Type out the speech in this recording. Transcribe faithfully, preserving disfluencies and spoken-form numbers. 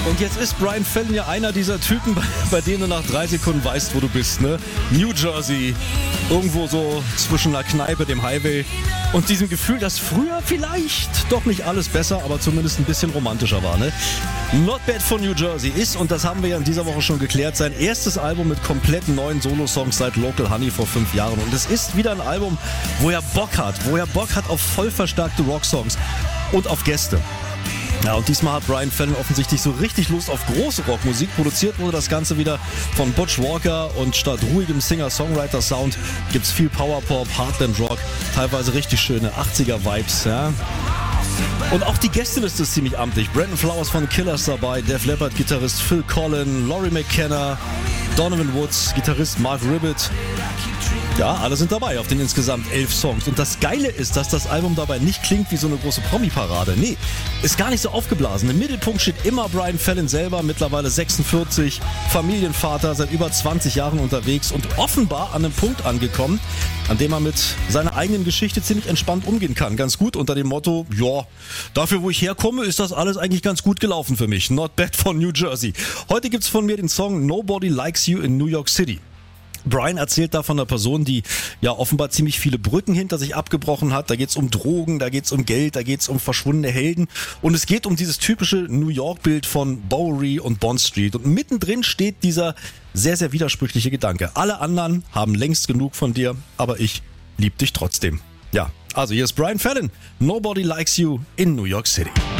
Und jetzt ist Brian Fallon ja einer dieser Typen, bei denen du nach drei Sekunden weißt, wo du bist, ne? New Jersey, irgendwo so zwischen einer Kneipe, dem Highway und diesem Gefühl, dass früher vielleicht doch nicht alles besser, aber zumindest ein bisschen romantischer war, ne? Not Bad von New Jersey ist, und das haben wir ja in dieser Woche schon geklärt, sein erstes Album mit kompletten neuen Solo-Songs seit Local Honey vor fünf Jahren. Und es ist wieder ein Album, wo er Bock hat, wo er Bock hat auf voll verstärkte Rocksongs und auf Gäste. Ja, und diesmal hat Brian Fallon offensichtlich so richtig Lust auf große Rockmusik. Produziert wurde das Ganze wieder von Butch Walker und statt ruhigem Singer-Songwriter-Sound gibt's viel Powerpop, Heartland-Rock, teilweise richtig schöne achtziger-Vibes, ja. Und auch die Gästeliste ist ziemlich amtlich. Brandon Flowers von Killers dabei, Def Leppard-Gitarrist Phil Collen, Laurie McKenna, Donovan Woods, Gitarrist Mark Ribbett. Ja, alle sind dabei auf den insgesamt elf Songs. Und das Geile ist, dass das Album dabei nicht klingt wie so eine große Promi-Parade. Nee, ist gar nicht so aufgeblasen. Im Mittelpunkt steht immer Brian Fallon selber, mittlerweile sechsundvierzig, Familienvater, seit über zwanzig Jahren unterwegs und offenbar an einem Punkt angekommen, an dem er mit seiner eigenen Geschichte ziemlich entspannt umgehen kann. Ganz gut unter dem Motto, ja, dafür wo ich herkomme, ist das alles eigentlich ganz gut gelaufen für mich. Not Bad von New Jersey. Heute gibt's von mir den Song Nobody Likes You in New York City. Brian erzählt da von einer Person, die ja offenbar ziemlich viele Brücken hinter sich abgebrochen hat. Da geht's um Drogen, da geht's um Geld, da geht's um verschwundene Helden. Und es geht um dieses typische New York-Bild von Bowery und Bond Street. Und mittendrin steht dieser sehr, sehr widersprüchliche Gedanke. Alle anderen haben längst genug von dir, aber ich lieb dich trotzdem. Ja, also hier ist Brian Fallon. Nobody Likes You in New York City.